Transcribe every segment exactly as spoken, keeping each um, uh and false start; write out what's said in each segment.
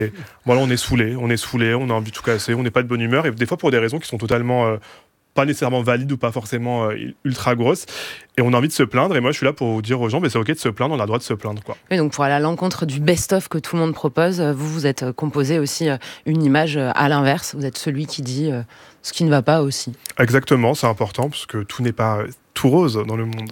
Et voilà, on est saoulé, on est saoulé, on a envie de tout casser, on n'est pas de bonne humeur, et des fois pour des raisons qui sont totalement euh, pas nécessairement valides ou pas forcément euh, ultra grosses, et on a envie de se plaindre, et moi je suis là pour dire aux gens, bah, c'est ok de se plaindre, on a le droit de se plaindre, quoi. Et donc pour aller à l'encontre du best-of que tout le monde propose, vous, vous êtes composé aussi une image à l'inverse, vous êtes celui qui dit euh, ce qui ne va pas aussi. Exactement, c'est important, parce que tout n'est pas tout rose dans le monde.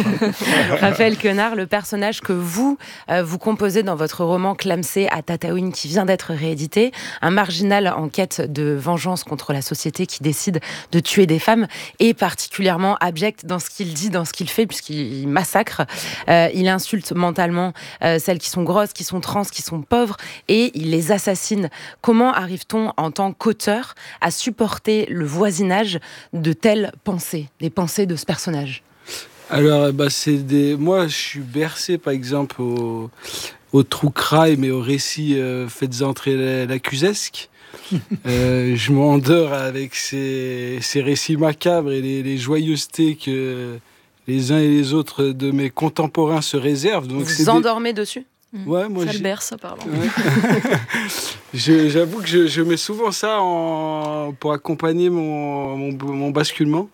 Raphaël Quenard, le personnage que vous, euh, vous composez dans votre roman Clamsé à Tataouine, qui vient d'être réédité, un marginal en quête de vengeance contre la société qui décide de tuer des femmes, est particulièrement abject dans ce qu'il dit, dans ce qu'il fait, puisqu'il massacre, euh, il insulte mentalement euh, celles qui sont grosses, qui sont trans, qui sont pauvres, et il les assassine. Comment arrive-t-on, en tant qu'auteur, à supporter le voisinage de telles pensées, des pensées de ce personnage ? Alors, bah, c'est des... moi, je suis bercé, par exemple, au, au true crime et aux récits euh, faites entrer l'accusesque. euh, je m'endors avec ces, ces récits macabres et les, les joyeusetés que les uns et les autres de mes contemporains se réservent. Donc, vous c'est vous endormez des... dessus ? Ouais, moi, ça le berce, apparemment. Ouais. je, j'avoue que je, je mets souvent ça en... pour accompagner mon, mon, mon basculement.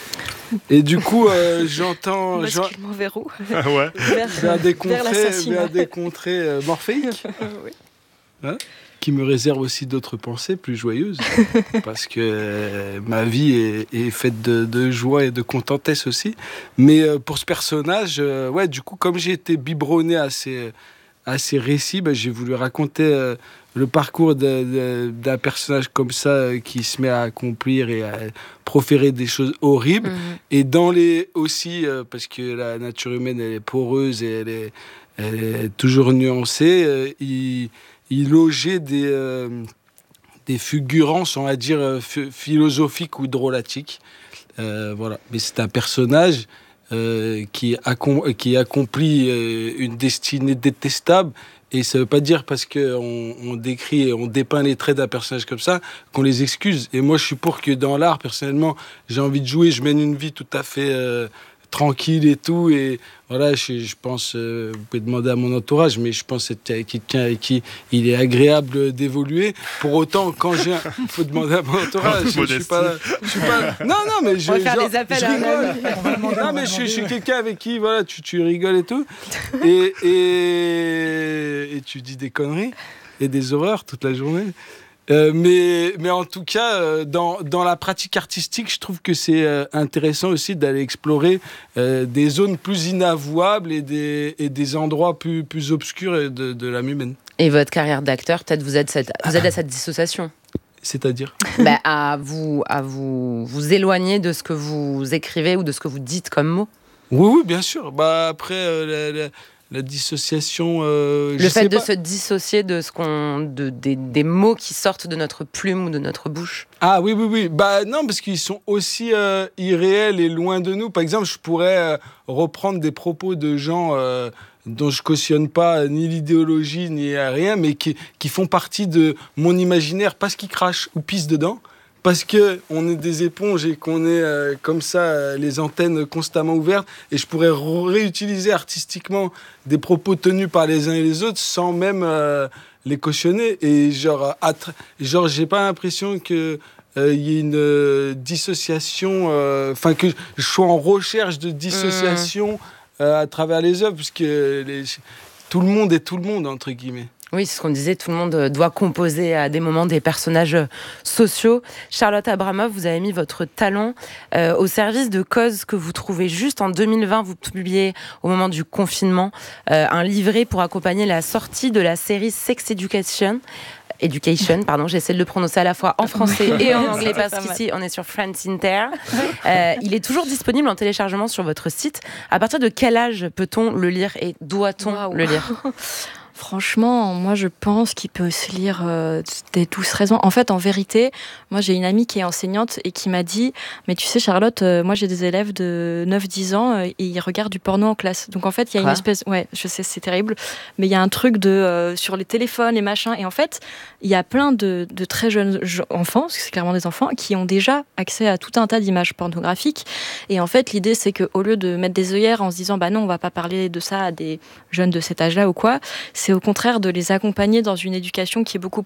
Et du coup, euh, j'entends... Basculement vers où ? Ah ouais. Vers, vers des contrées, vers vers des contrées euh, morphéiques. Oui. Hein, qui me réserve aussi d'autres pensées plus joyeuses. Parce que euh, ma vie est, est faite de, de joie et de contentesse aussi. Mais euh, pour ce personnage, euh, ouais, du coup, comme j'ai été biberonné à ces... à ces récits, bah, j'ai voulu raconter euh, le parcours de, de, d'un personnage comme ça euh, qui se met à accomplir et à proférer des choses horribles. Mmh. Et dans les aussi, euh, parce que la nature humaine, elle est poreuse et elle est, elle est toujours nuancée, euh, il, il logeait des, euh, des fulgurances, on va dire, euh, f- philosophiques ou drôlatiques. Euh, voilà. Mais c'est un personnage... Euh, qui, accom- qui accomplit euh, une destinée détestable. Et ça ne veut pas dire parce qu'on on décrit et on dépeint les traits d'un personnage comme ça qu'on les excuse. Et moi, je suis pour que dans l'art, personnellement, j'ai envie de jouer, je mène une vie tout à fait euh, tranquille et tout. Et voilà, je, je pense, euh, vous pouvez demander à mon entourage, mais je pense être quelqu'un avec qui il est agréable d'évoluer. Pour autant, quand j'ai un... Il faut demander à mon entourage. Je, je suis pas... Je suis pas... Non, non, mais je... On va faire genre, des appels je à rigole. Non, mais je, je suis quelqu'un avec qui, voilà, tu, tu rigoles et tout. Et, et, et tu dis des conneries et des horreurs toute la journée. Euh, mais, mais en tout cas, euh, dans, dans la pratique artistique, je trouve que c'est euh, intéressant aussi d'aller explorer euh, des zones plus inavouables et des, et des endroits plus, plus obscurs de, de l'âme humaine. Et votre carrière d'acteur, peut-être vous êtes, cette, vous êtes à cette dissociation. C'est-à-dire bah, à, vous, à vous, vous éloigner de ce que vous écrivez ou de ce que vous dites comme mots. Oui, oui, bien sûr. Bah, après, euh, la, la, la dissociation... Euh, Le je fait sais de pas. se dissocier de ce qu'on, de, des, des mots qui sortent de notre plume ou de notre bouche. Ah oui, oui, oui. Bah non, parce qu'ils sont aussi euh, irréels et loin de nous. Par exemple, je pourrais euh, reprendre des propos de gens... Euh, dont je cautionne pas ni l'idéologie ni rien, mais qui, qui font partie de mon imaginaire parce qu'ils crachent ou pissent dedans, parce qu'on est des éponges et qu'on est euh, comme ça, euh, les antennes constamment ouvertes, et je pourrais réutiliser artistiquement des propos tenus par les uns et les autres sans même euh, les cautionner. Et genre, attra- genre j'ai pas l'impression que il euh, y ait une euh, dissociation, enfin euh, que je sois en recherche de dissociation mmh. Euh, à travers les œuvres, puisque les, tout le monde est tout le monde, entre guillemets. Oui, c'est ce qu'on disait, tout le monde doit composer à des moments des personnages sociaux. Charlotte Abramov, vous avez mis votre talent euh, au service de causes que vous trouvez justes. En deux mille vingt, vous publiez, au moment du confinement, euh, un livret pour accompagner la sortie de la série Sex Education. Education, pardon, j'essaie de le prononcer à la fois en français et en anglais parce qu'ici on est sur France Inter. Euh, il est toujours disponible en téléchargement sur votre site. À partir de quel âge peut-on le lire et doit-on wow. le lire ? Franchement, moi je pense qu'il peut se lire euh, dès douze treize ans. En fait, en vérité, moi j'ai une amie qui est enseignante et qui m'a dit « Mais tu sais Charlotte, euh, moi j'ai des élèves de neuf dix ans euh, et ils regardent du porno en classe. » Donc en fait, il y a Quoi une espèce... Ouais, je sais, c'est terrible. Mais il y a un truc de, euh, sur les téléphones, les machins. Et en fait, il y a plein de, de très jeunes enfants, parce que c'est clairement des enfants, qui ont déjà accès à tout un tas d'images pornographiques. Et en fait, l'idée c'est qu'au lieu de mettre des œillères en se disant « Bah non, on va pas parler de ça à des jeunes de cet âge-là ou quoi », c'est au contraire de les accompagner dans une éducation qui est beaucoup